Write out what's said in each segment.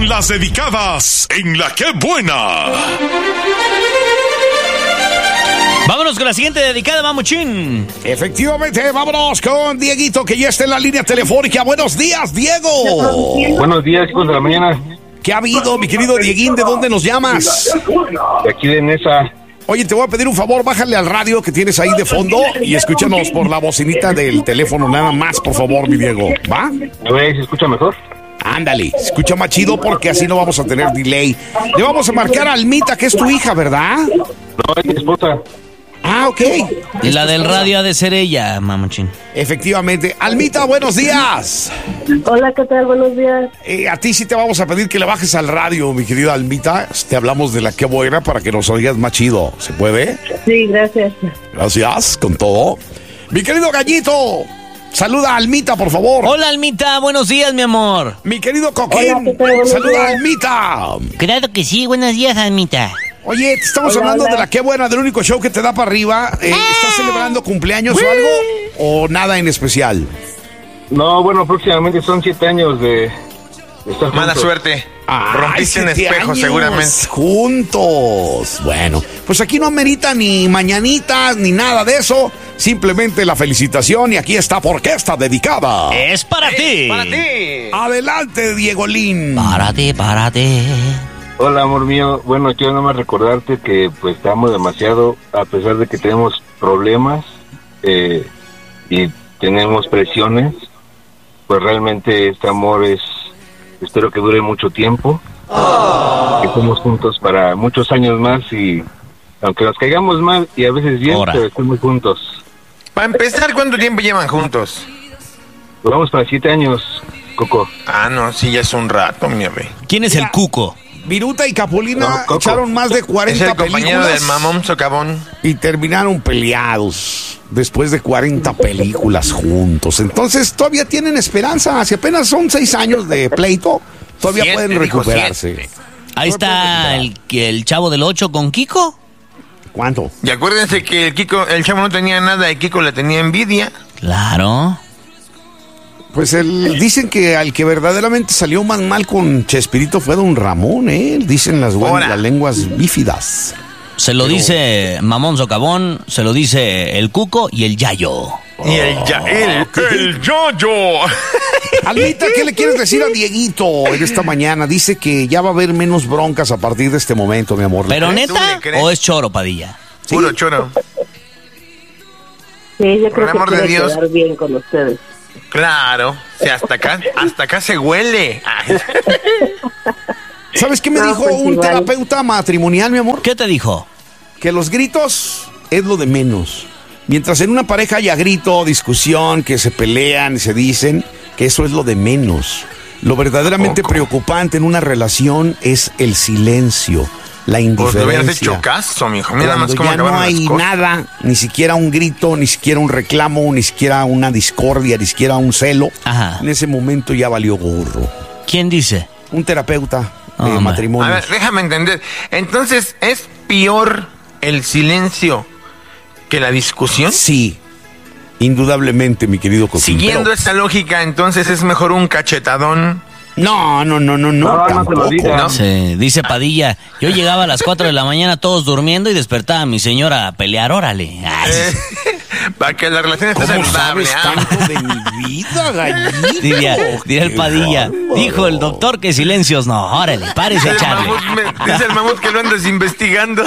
Las dedicadas en La Qué Buena. Vámonos con la siguiente dedicada, mamuchín. Efectivamente, vámonos con Dieguito, que ya está en la línea telefónica. Buenos días, Diego. Buenos días, hijos de la mañana. ¿Qué ha habido, mi querido Dieguín? ¿De dónde nos llamas? De aquí de Nesa. Oye, te voy a pedir un favor, bájale al radio que tienes ahí de fondo y escúchanos por la bocinita del teléfono, nada más, por favor, mi Diego. ¿Va? A ver, ¿se escucha mejor? Ándale, escucha más chido porque así no vamos a tener delay. Le vamos a marcar a Almita, que es tu hija, ¿verdad? No, es mi esposa. Ah, ok. Y la del radio ha de ser ella, mamuchín. Efectivamente. Almita, buenos días. Hola, ¿qué tal? Buenos días. A ti sí te vamos a pedir que le bajes al radio, mi querida Almita. Te hablamos de La Qué Buena para que nos oigas más chido. ¿Se puede? Sí, gracias. Gracias, con todo. Mi querido Gallito, saluda a Almita, por favor. Hola, Almita, buenos días, mi amor. Mi querido Coquín, Hola, ¿qué tal? Buenos saluda días. a Almita. Claro que sí, buenos días, Almita. Oye, te estamos Hola, hablando hola. de La Qué Buena, del único show que te da para arriba. ¿Estás celebrando cumpleaños o algo? ¿O nada en especial? No, bueno, próximamente son 7 años de estar Mala juntos. suerte. Ay, Rompiste un 7 espejo, años seguramente. juntos. Bueno, pues aquí no amerita ni mañanitas ni nada de eso. Simplemente la felicitación y aquí está porque está dedicada. Es para ti. Para ti. Adelante, Diegolín. Párate. Hola, amor mío. Bueno, quiero nomás recordarte que pues te amo demasiado, a pesar de que tenemos problemas y tenemos presiones. Pues realmente este amor espero que dure mucho tiempo, que estemos juntos para muchos años más y aunque nos caigamos mal y a veces bien, Ahora. pero estemos juntos. Para empezar, ¿cuánto tiempo llevan juntos? Vamos para 7 años, Coco. Ah, no, sí, ya es un rato, mi rey. ¿Quién es el cuco? Viruta y Capulina No, Coco. echaron más de Es 40 el compañero películas del mamón socavón. y terminaron peleados después de 40 películas juntos. Entonces todavía tienen esperanza. Si apenas son 6 años de pleito, todavía 7, pueden dijo recuperarse. 7. Ahí está el chavo del 8 con Kiko. ¿Cuánto? Y acuérdense que el chavo no tenía nada y Kiko le tenía envidia. Claro. Pues dicen que al que verdaderamente salió más mal con Chespirito fue don Ramón, dicen las Ahora. lenguas bífidas. Se lo dice Mamón Socavón, se lo dice el Cuco y el Yayo. Y el yo-yo. Almita, ¿qué le quieres decir a Dieguito en esta mañana? Dice que ya va a haber menos broncas a partir de este momento, mi amor. ¿Pero ¿Tú neta le crees? o es choro, Padilla? Sí. Puro choro. Sí, yo Por creo el amor que de quiere Dios. quedar bien con ustedes. Claro. Sí, hasta acá se huele. Ay. ¿Sabes qué me No, dijo pues un igual. terapeuta matrimonial, mi amor? ¿Qué te dijo? Que los gritos es lo de menos. Mientras en una pareja haya grito, discusión, que se pelean y se dicen, que eso es lo de menos. Lo verdaderamente preocupante en una relación es el silencio, la Pues le indiferencia. hubieras hecho caso, mijo. Mira Cuando más cómo ya no acabaron hay las cosas. nada, ni siquiera un grito, ni siquiera un reclamo, ni siquiera una discordia, ni siquiera un celo, Ajá. en ese momento ya valió gorro. ¿Quién dice? Un terapeuta de Hombre. matrimonio. A ver, déjame entender. Entonces, ¿es peor el silencio que la discusión? Sí, indudablemente, mi querido Coquín. Siguiendo pero- esa lógica, entonces es mejor un cachetadón. No, No, no te lo tampoco. digas. ¿no? Sí, dice Padilla, yo llegaba a las 4 de la mañana todos durmiendo y despertaba a mi señora a pelear, órale. Ay, Para que la relación esté ¿Cómo saludable. sabes tanto de mi vida, gallito? diría el Qué Padilla, bárbaro. dijo el doctor que silencios no, órale, párese a echarle. Dice el mamut que lo andas investigando.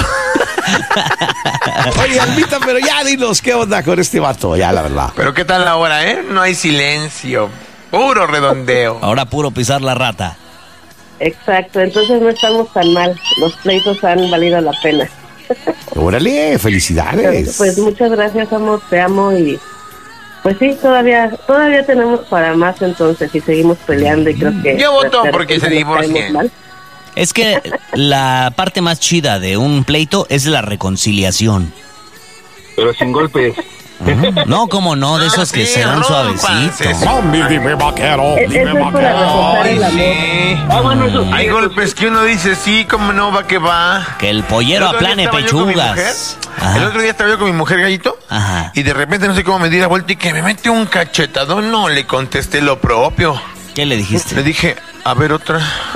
Oye, Almita, pero ya dinos qué onda con este vato, ya la verdad. Pero ¿qué tal ahora, No hay silencio. Puro redondeo. Ahora puro pisar la rata. Exacto, entonces no estamos tan mal. Los pleitos han valido la pena. Órale, felicidades. Pues muchas gracias, amor, te amo y pues sí, todavía tenemos para más entonces y seguimos peleando y creo que... Yo voto de porque se repente nos caemos divorcien. mal. Es que la parte más chida de un pleito es la reconciliación. Pero sin golpes. No, como no, de esos que sí, se dan rómpanse. suavecitos. Zombie, dime vaquero, Eso dime es para vaquero. reforzar el amor. Sí. Bueno, eso sí. Hay golpes que uno dice, sí, cómo no, va que va. Que el pollero El otro día aplane estaba yo con mi mujer, pechugas. El Ajá. otro día estaba yo con mi mujer, Gallito. Ajá. Y de repente no sé cómo me di la vuelta y que me mete un cachetadón. No, le contesté lo propio. ¿Qué le Le dijiste? dije, A ver, otra.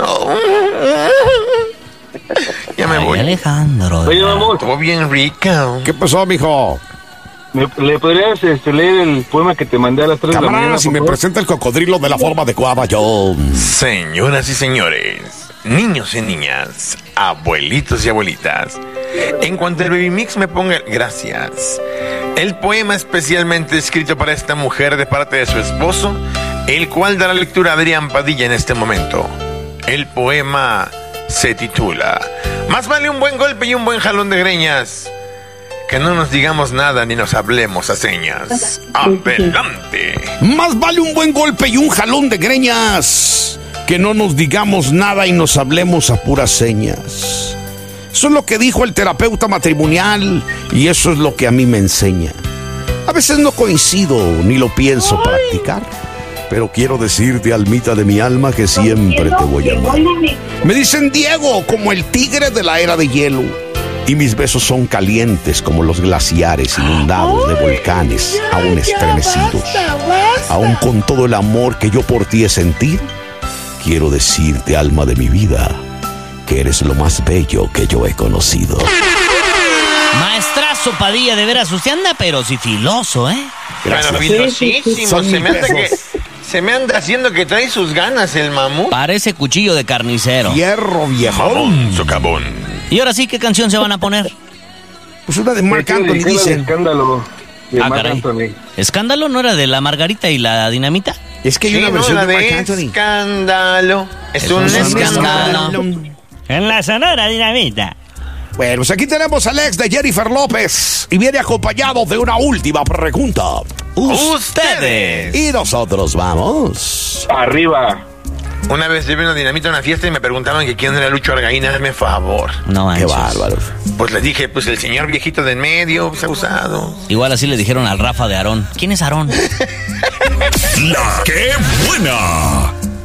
Ya me Ay, voy. Alejandro. Oye, vamos. Estuvo bien rica. ¿Qué pasó, mijo? ¿Le podrías leer el poema que te mandé a las 3 de la mañana? Camarada, si por me favor? presenta el cocodrilo de la forma adecuada, yo... Señoras y señores, niños y niñas, abuelitos y abuelitas, en cuanto el Baby Mix me ponga... Gracias. El poema especialmente escrito para esta mujer de parte de su esposo, el cual dará lectura a Adrián Padilla en este momento. El poema se titula Más vale un buen golpe y un buen jalón de greñas que no nos digamos nada ni nos hablemos a señas. ¡Adelante! Más vale un buen golpe y un jalón de greñas que no nos digamos nada y nos hablemos a puras señas. Eso es lo que dijo el terapeuta matrimonial y eso es lo que a mí me enseña. A veces no coincido ni lo pienso practicar, pero quiero decirte, almita de mi alma, que siempre te voy a amar. Me dicen Diego, como el tigre de la era de hielo, y mis besos son calientes como los glaciares inundados de volcanes aún estremecidos. Aún con todo el amor que yo por ti he sentido, quiero decirte, alma de mi vida, que eres lo más bello que yo he conocido. Maestrazo Padilla, de veras, usted anda pero sí filoso, ¿eh? Gracias. Bueno, filosísimo. Son Se me anda pesos. se me anda haciendo que trae sus ganas el mamut. Parece cuchillo de carnicero. Hierro viejón. Mamón, socavón. Y ahora sí, ¿qué canción se van a poner? Pues una de Marc Quiero Anthony, dedicar al dicen. Escándalo de Ah, Marc caray. Anthony. ¿Escándalo no era de la Margarita y la Dinamita? Es que hay una Sí, versión no, de la Marc Anthony. escándalo. Es un escándalo. En la Sonora Dinamita. Bueno, pues aquí tenemos al ex de Jennifer López y viene acompañado de una última pregunta. Ustedes. Y nosotros vamos. Arriba. Una vez llevé una dinamita a una fiesta y me preguntaban que quién era Lucho Argaín. Hazme favor. No Qué manches. bárbaro. Pues le dije, pues el señor viejito de en medio, pues abusado. Igual así le dijeron al Rafa de Aarón. ¿Quién es Aarón? La que buena.